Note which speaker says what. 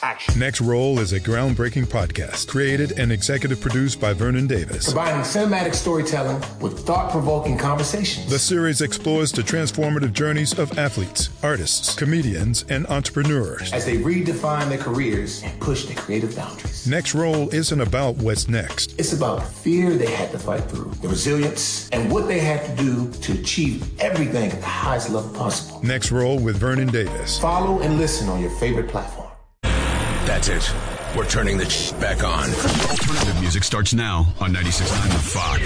Speaker 1: action.
Speaker 2: Next Roll is a groundbreaking podcast created and executive produced by Vernon Davis.
Speaker 1: Combining cinematic storytelling with thought-provoking conversations.
Speaker 2: The series explores the transformative journeys of athletes, artists, comedians, and entrepreneurs
Speaker 1: as they redefine their careers and push their creative boundaries.
Speaker 2: Next Roll isn't about what's next.
Speaker 1: It's about fear they had to fight through, the resilience, and what they had to do to achieve everything at the highest level possible.
Speaker 2: Next Roll with Vernon Davis.
Speaker 1: Follow and listen on your favorite platform.
Speaker 3: That's it. We're turning the back on.
Speaker 4: Alternative music starts now on 96.9 The Fox.